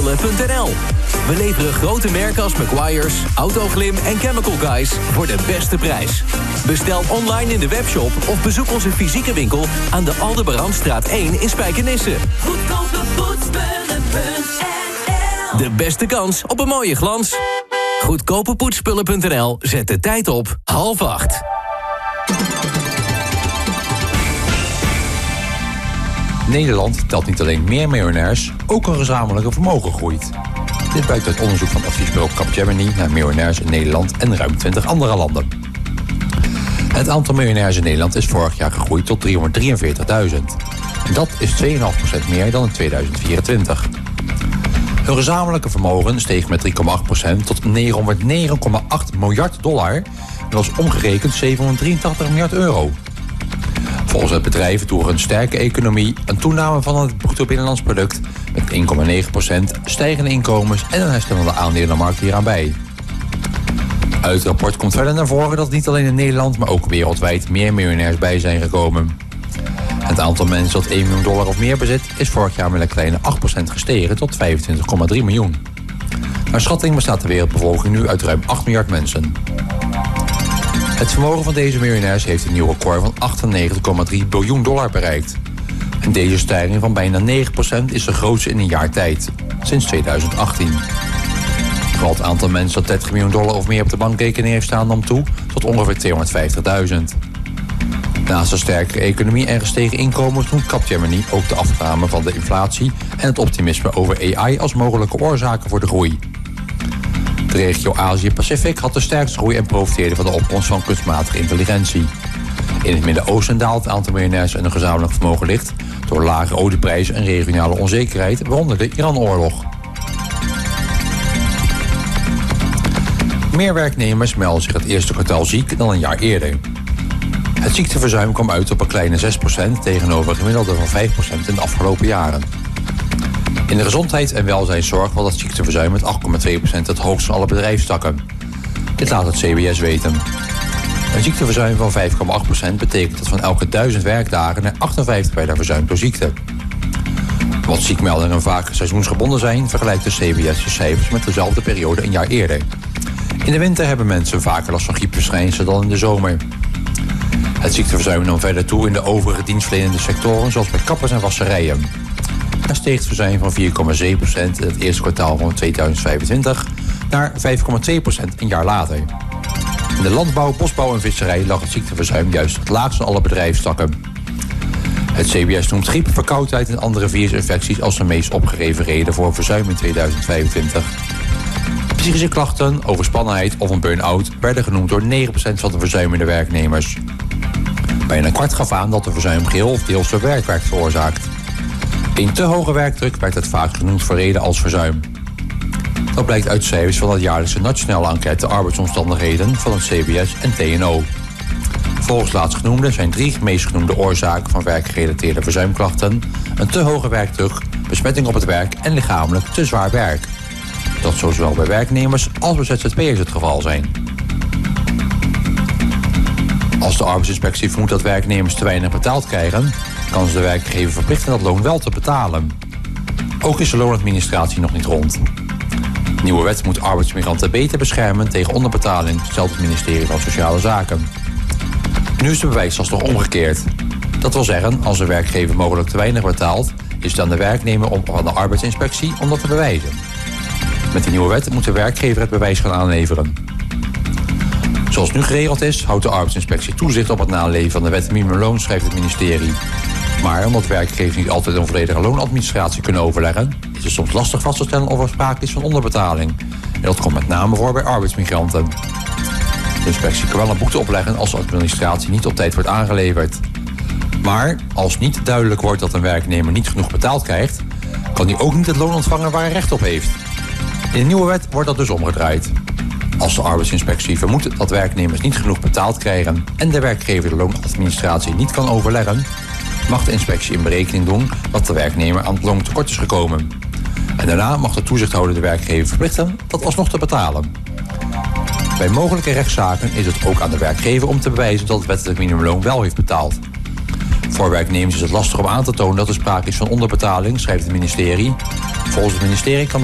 Goedkopepoetsspullen.nl. We leveren grote merken als Meguiar's, Autoglim en Chemical Guys voor de beste prijs. Bestel online in de webshop of bezoek onze fysieke winkel aan de Aldebaranstraat 1 in Spijkenisse. Goedkopepoetsspullen.nl. De beste kans op een mooie glans. Goedkopepoetsspullen.nl zet de tijd op 7:30. Nederland telt niet alleen meer miljonairs, ook een gezamenlijke vermogen groeit. Dit blijkt uit onderzoek van adviesbureau Capgemini naar miljonairs in Nederland en ruim 20 andere landen. Het aantal miljonairs in Nederland is vorig jaar gegroeid tot 343.000. En dat is 2,5% meer dan in 2024. Hun gezamenlijke vermogen steeg met 3,8% tot $909,8 miljard. En dat is omgerekend 783 miljard euro. Volgens het bedrijf droeg een sterke economie, een toename van het bruto binnenlands product met 1,9%, stijgende inkomens en een herstellende aandelenmarkt hieraan bij. Uit het rapport komt verder naar voren dat niet alleen in Nederland, maar ook wereldwijd meer miljonairs bij zijn gekomen. Het aantal mensen dat $1 miljoen of meer bezit is vorig jaar met een kleine 8% gestegen tot 25,3 miljoen. Naar schatting bestaat de wereldbevolking nu uit ruim 8 miljard mensen. Het vermogen van deze miljonairs heeft een nieuw record van $98,3 biljoen bereikt. En deze stijging van bijna 9% is de grootste in een jaar tijd, sinds 2018. Vooral het aantal mensen dat $30 miljoen of meer op de bankrekening heeft staan nam toe tot ongeveer 250.000. Naast een sterkere economie en gestegen inkomens noemt Capgemini ook de afname van de inflatie en het optimisme over AI als mogelijke oorzaken voor de groei. De regio Azië-Pacific had de sterkste groei en profiteerde van de opkomst van kunstmatige intelligentie. In het Midden-Oosten daalt het aantal miljonairs en hun gezamenlijk vermogen ligt door lage olieprijzen en regionale onzekerheid, waaronder de Iran-oorlog. Meer werknemers melden zich het eerste kwartaal ziek dan een jaar eerder. Het ziekteverzuim kwam uit op een kleine 6% tegenover een gemiddelde van 5% in de afgelopen jaren. In de gezondheid- en welzijnszorg was het ziekteverzuim met 8,2% het hoogst van alle bedrijfstakken. Dit laat het CBS weten. Een ziekteverzuim van 5,8% betekent dat van elke 1000 werkdagen er 58 werden verzuimd door ziekte. Wat ziekmeldingen vaak seizoensgebonden zijn, vergelijkt de CBS de cijfers met dezelfde periode een jaar eerder. In de winter hebben mensen vaker last van griepverschijnselen dan in de zomer. Het ziekteverzuim nam verder toe in de overige dienstverlenende sectoren, zoals bij kappers en wasserijen. Daar steeg het verzuim van 4,7% in het eerste kwartaal van 2025 naar 5,2% een jaar later. In de landbouw, bosbouw en visserij lag het ziekteverzuim juist het laagst van alle bedrijfstakken. Het CBS noemt griep, verkoudheid en andere virusinfecties als de meest opgegeven reden voor verzuim in 2025. Psychische klachten, overspannenheid of een burn-out werden genoemd door 9% van de verzuimende werknemers. Bijna een kwart gaf aan dat de verzuim geheel of deels door werk veroorzaakt. Een te hoge werkdruk werd het vaak genoemd voor reden als verzuim. Dat blijkt uit cijfers van het jaarlijkse nationale enquête arbeidsomstandigheden van het CBS en TNO. Volgens laatstgenoemde zijn 3 meest genoemde oorzaken van werkgerelateerde verzuimklachten: een te hoge werkdruk, besmetting op het werk en lichamelijk te zwaar werk. Dat zou zowel bij werknemers als bij ZZP'ers het geval zijn. Als de arbeidsinspectie vermoedt dat werknemers te weinig betaald krijgen, kan ze de werkgever verplichten dat loon wel te betalen. Ook is de loonadministratie nog niet rond. De nieuwe wet moet arbeidsmigranten beter beschermen tegen onderbetaling, stelt het ministerie van Sociale Zaken. Nu is de bewijslast nog omgekeerd. Dat wil zeggen, als een werkgever mogelijk te weinig betaalt, is het aan de werknemer van de arbeidsinspectie om dat te bewijzen. Met de nieuwe wet moet de werkgever het bewijs gaan aanleveren. Zoals nu geregeld is, houdt de arbeidsinspectie toezicht op het naleven van de wet minimumloon, schrijft het ministerie. Maar omdat werkgevers niet altijd een volledige loonadministratie kunnen overleggen, is het soms lastig vast te stellen of er sprake is van onderbetaling. En dat komt met name voor bij arbeidsmigranten. De inspectie kan wel een boete opleggen als de administratie niet op tijd wordt aangeleverd. Maar als niet duidelijk wordt dat een werknemer niet genoeg betaald krijgt, kan hij ook niet het loon ontvangen waar hij recht op heeft. In de nieuwe wet wordt dat dus omgedraaid. Als de arbeidsinspectie vermoedt dat werknemers niet genoeg betaald krijgen en de werkgever de loonadministratie niet kan overleggen, mag de inspectie in berekening doen wat de werknemer aan het loon tekort is gekomen. En daarna mag de toezichthouder de werkgever verplichten dat alsnog te betalen. Bij mogelijke rechtszaken is het ook aan de werkgever om te bewijzen dat het wettelijk minimumloon wel heeft betaald. Voor werknemers is het lastig om aan te tonen dat er sprake is van onderbetaling, schrijft het ministerie. Volgens het ministerie kan